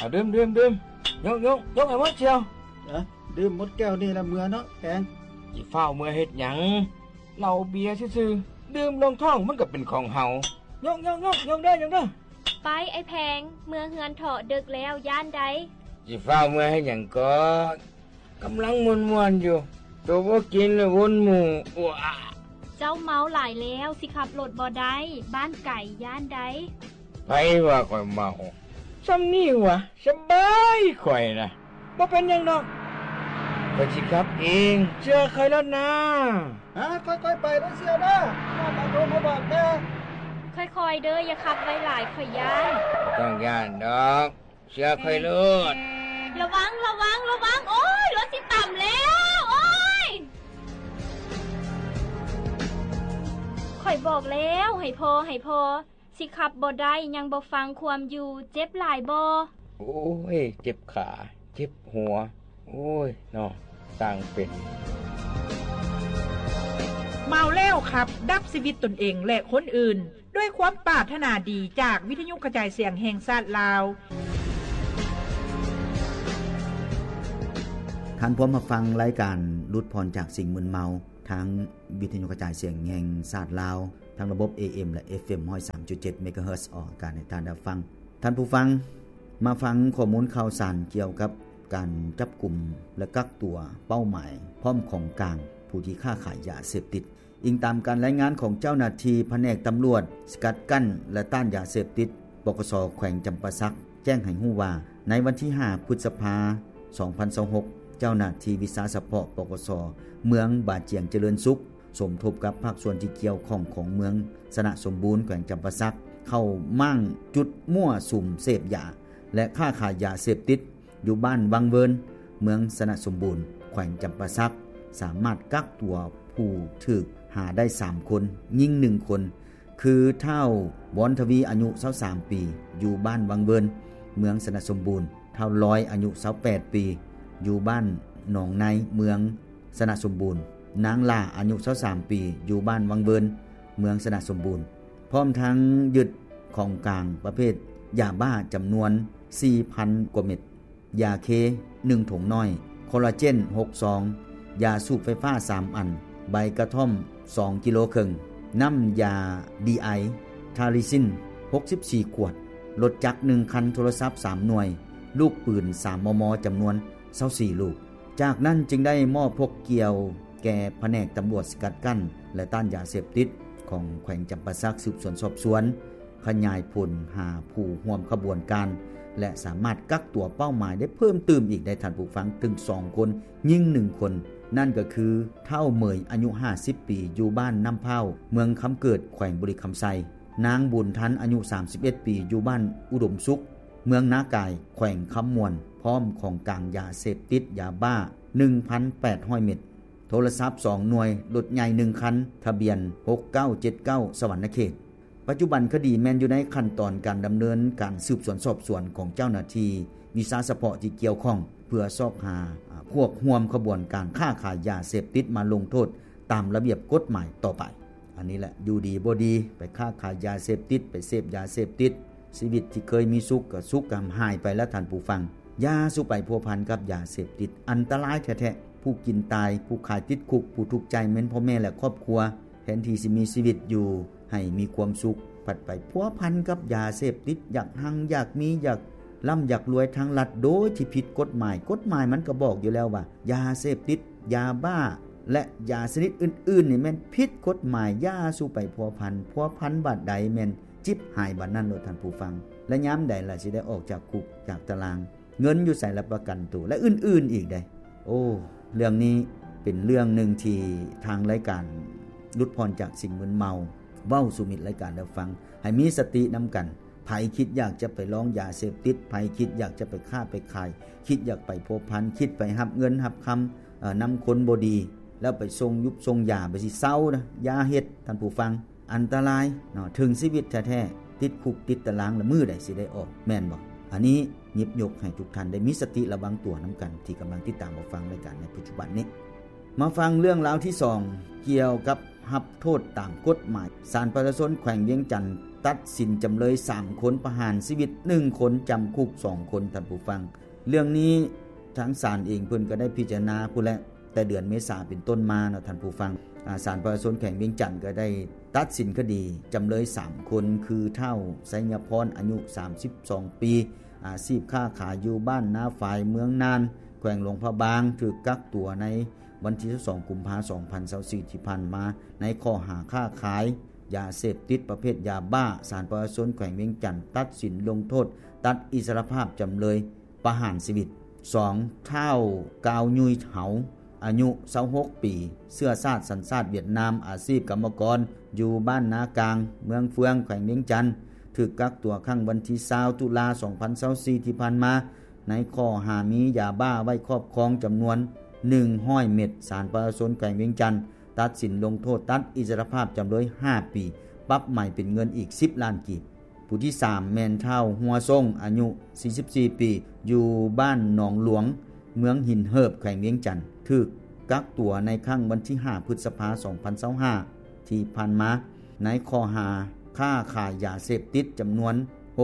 ดื่มยกให้หมดเชียวดื่มหมดแก้วนี่ละเมื่อเนาะแพงสิฟ้าวเมื่อเฮ็ดหยังเหล้าเบียร์ซื่อๆดื่มลงท้องมันก็เป็นของเฮายกเด้อไปไอ้แพงเมื่อเฮือนเถาะดึกแล้วย่านใดสิฟ้าวเมื่อเฮ็ดหยังก็กำลังม่วนๆอยู่ตัวบ่กินแล้ววนหมู่เจ้าเมาหลายแล้วสิขับรถบ่ได้บ้านไก่ย่านใดไผว่าข่อยเมาซ้ำนี่วะสบายข่อยนะบ่เป็นหยังดอกข่อยสิขับเองเชื่อใครแล้วนะค่อยๆไปนะเสียนะมาตามโดนมาบอกแม่ค่อยๆเด้ออย่าขับไว้หลายข่อยย่านต้องย่านดอกเชื่อใครเลิศระวังโอ้ยรถสิต่ำแล้วโอ้ยข่อยบอกแล้วให้พอสิขับบ่ได้ยังบ่ฟังความอยู่เจ็บหลายบ่โอ้ยเจ็บขาเจ็บหัวโอ้ยเนาะต่างเป็นเมาแล้วครับดับชีวิตตนเองและคนอื่นด้วยความปรารถนาดีจากวิทยุกระจายเสียงแห่งชาติลาวท่านพร้อมมาฟังรายการรุดพรจากสิ่งมึนเมาทางวิทยุกระจายเสียงแห่งชาติลาวทางระบบ AM และ FM 103.7 MHz ออกอากาศให้ท่านได้ฟังท่านผู้ฟังมาฟังข้อมูลข่าวสารเกี่ยวกับการจับกุมและกักตัวเป้าหมายพร้อมของกลางผู้ที่ค้าขายยาเสพติดอิงตามการรายงานของเจ้าหน้าที่แผนกตำรวจสกัดกั้นและต้านยาเสพติดบกส.แขวงจำปาสักแจ้งให้ฮู้ว่าในวันที่5พฤษภาคม2026เจ้าหน้าที่วิสาเฉพาะบกส.เมืองบาดเจียงเจริญสุขสมทบกับภาคส่วนที่เกี่ยวข้องของเมืองสนะสมบูรณ์แขวงจำปาสักเข้ามั่งจุดมั่วสุมเสพยาและค้าขายยาเสพติดอยู่บ้านวังเวินเมืองสนะสมบูรณ์แขวงจำปาสักสามารถกักตัวผู้ถูกหาได้3คนยิ่ง1คนคือเท่าวอนทวีอายุ23ปีอยู่บ้านวังเวินเมืองสนะสมบูรณ์เท่าร้อยอายุ28ปีอยู่บ้านหนองในเมืองสนะสมบูรณ์นางล่าอายุ23ปีอยู่บ้านวังเวินเมืองสนะสมบูรณ์พร้อมทั้งยึดของกลางประเภทยาบ้าจำนวน 4,000 กว่าเม็ดยาเค1ถุงน้อยคอลลาเจน6ซองยาสูบไฟฟ้า3อันใบกระท่อม2กิโลครึ่งน้ำยา DI ทาริซิน64ขวดรถจักร1คันโทรศัพท์3หน่วยลูกปืน3มมจำนวน24ลูกจากนั้นจึงได้มอบพวกเกี่ยวแก่แผนกตำรวจสกัดกั้นและต้านยาเสพติดของแขวงจำปาสักสืบสวนสอบสวนขยายผลหาผู้ร่วมขบวนการและสามารถกักตัวเป้าหมายได้เพิ่มเติมอีกได้ทันผู้ฟังถึง2คนยิ่ง1คนนั่นก็คือเท่าเหมยอายุ50ปีอยู่บ้านน้ำเผาเมืองคำเกิดแขวงบุรีคำไซนางบุญทันอายุ31ปีอยู่บ้านอุดมสุขเมืองนากายแขวงคำมวนพร้อมของกลางยาเสพติดยาบ้า 1,800 เม็ดโทรศัพท์2หน่วยรถใหญ่1คันทะเบียน6979สวรรณเขตปัจจุบันคดีแม่นอยู่ในขั้นตอนการดำเนินการสืบสวนสอบสวนของเจ้าหน้าที่วิสาเฉพาะที่เกี่ยวข้องเพื่อสอบหาพวกร่วมขบวนการค้าขายยาเสพติดมาลงโทษตามระเบียบกฎหมายต่อไปอันนี้แหละอยู่ดีบ่ดีไปค้าขายยาเสพติดไปเสพยาเสพติดชีวิตที่เคยมีสุขก็สุขกำหายไปแล้วท่านผู้ฟังยาสุไปพัวพันกับยาเสพติดอันตรายแท้ๆผู้กินตายผู้ขายติดคุกผู้ทุกข์ใจเหมือนพ่อแม่และครอบครัวแทนที่สิมีชีวิตอยู่ให้มีความสุขผัดไปพัวพันกับยาเสพติดอยากหังอยากมีอยากร่ำอยากรวยทางลัดโดยที่ผิดกฎหมายมันก็บอกอยู่แล้วว่ายาเสพติดยาบ้าและยาชนิดอื่นๆนี่แม่นผิดกฎหมายยาสู้ไปพัวพันบัดใดแม่นจิบหายบัดนั้นโดยท่านผู้ฟังและยามใดล่ะสิได้ออกจากคุกจากตารางเงินอยู่ใส่รับประกันตัวและอื่นๆอีกได้โอ้เรื่องนี้เป็นเรื่องนึงที่ทางรายการรุดพรจากสิ่งมึนเมาเว้าสู่มิตรรายการได้ฟังให้มีสตินำกันไผคิดอยากจะไปลองยาเสพติดไผคิดอยากจะไปฆ่าไปขายคิดอยากไปพัวพันคิดไปรับเงินรับคำนำคนบ่ดีแล้วไปส่งยุบส่งยาไปสิเศร้านะยาเฮ็ดท่านผู้ฟังอันตรายเนาะถึงชีวิตแท้ๆติดคุกติดตารางละมื้อใดสิได้ออกแม่นบ่อันนี้หยิบยกให้ทุกท่านได้มีสติระวังตัวนํากันที่กำลังติดตามรับฟังรายการในปัจจุบันนี้มาฟังเรื่องราวที่2เกี่ยวกับรับโทษตามกฎหมายศาลประชาชนแขวงเวียงจันทน์ตัดสินจำเลย3คนประหารชีวิต1คนจำคุก2คนท่านผู้ฟังเรื่องนี้ทางศาลเองเพิ่นก็ได้พิจารณาผู้และแต่เดือนเมษายนเป็นต้นมาเนาะท่านผู้ฟังศาลประชาชนแขวงเวียงจันทน์ก็ได้ตัดสินคดีจำเลย3คนคือเท่าไสยพรอายุ32ปีอาชีพค้าขายอยู่บ้านนาฝ่ายเมืองนานแขวงหลวงพระบางถูกกักตัวในวันที่12กุมภาพันธ์2024ที่ผ่านมาในข้อหาค้าขายยาเสพติดประเภทยาบ้าศาลประชาชนแขวงเวียงจันทน์ตัดสินลงโทษตัดอิสรภาพจำเลยประหารชีวิต2เท่ากาวยุยเหาอายุ26ปีเสื้อชาติสัญชาติเวียดนามอาชีพกรรมกรอยู่บ้านนากลางเมืองเฟืองแขวงเวียงจันทน์ถูกกักตัวข้างวันที่20ตุลา2024ที่ผ่านมาในข้อหามียาบ้าไว้ครอบครองจำนวน100 เม็ดศาลประชาชนแขวงเวียงจันทน์ตัดสินลงโทษตัดอิสรภาพจำเลย5ปีปรับใหม่เป็นเงินอีก10ล้านกีบผู้ที่3แม่นเฒ่าหัวส่งอายุ44ปีอยู่บ้านหนองหลวงเมืองหินเหิบแขวงเวียงจันทน์ถูกกักตัวในครั้งวันที่5พฤษภาคม2025ที่ผ่านมาในข้อหาค้าขายยาเสพติดจำนวน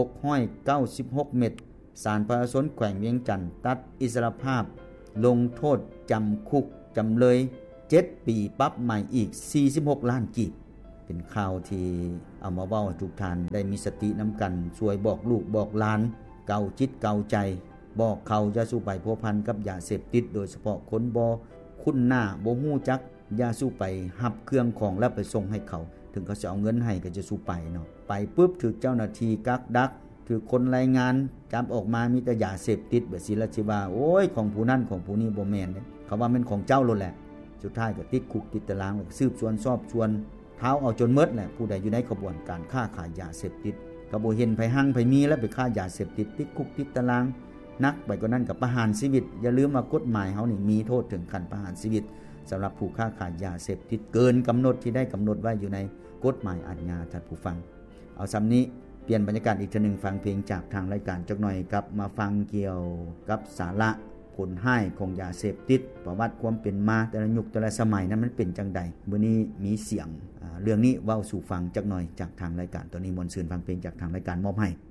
696เม็ดศาลประชาชนแขวงเวียงจันทน์ตัดอิสรภาพลงโทษจำคุกจำเลย7ปีปรับใหม่อีก46ล้านกีบเป็นข่าวที่เอามาเว้าให้ทุกท่านได้มีสตินำกันช่วยบอกลูกบอกหลานเก่าจิตเก่าใจบอกเขาอย่าสู้ไปพัวพันกับยาเสพติดโดยเฉพาะคนบ่คุ้นหน้าบ่ฮู้จักอย่าสู้ไปหับเครื่องของแล้วไปส่งให้เขาถึงเขาจะเอาเงินให้ก็จะสู้ไปเนาะไปปุ๊บถูกเจ้าหน้าที่กักดักถูกคนรายงานจับออกมามีแต่ยาเสพติดแบบศิลสิว่าโอ้ยของผู้นั้นของผู้นี้บ่แม่นเด้เขาว่ามันของเจ้าโลดแหละสุดท้ายก็ติดคุกติดตารางสืบสวนสอบสวนเท้าเอาจนหมดแหละผู้ใดอยู่ในกระบวนการค้าขายยาเสพติดก็บ่เห็นไผหั่งไผมีแล้วไปค้ายาเสพติดติดคุกติดตารางนักไปกว่านั้นก็ประหารชีวิตอย่าลืมว่ากฎหมายเฮานี่มีโทษถึงขั้นประหารชีวิตสำหรับผู้ค้าขายยาเสพติดเกินกำหนดที่ได้กำหนดไว้อยู่ในกฎหมายอาญาท่านผู้ฟังเอาซ้ำนี้เปลี่ยนบรรยากาศอีกทีนึงฟังเพลงจากทางรายการจักหน่อยครับมาฟังเกี่ยวกับสาระผลให้ของยาเสพติดประวัติความเป็นมาแต่ละยุคแต่ละสมัยนั้นมันเป็นจังใดมื้อนี้มีเสียงเรื่องนี้เว้าสู่ฟังจักหน่อยจากทางรายการตอนนี้มนต์ซื่นฟังเพลงจากทางรายการมอบให้